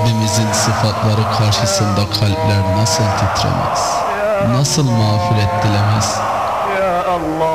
Rabbimizin sıfatları karşısında kalpler nasıl titremez, nasıl mağfiret dilemez? Ya Allah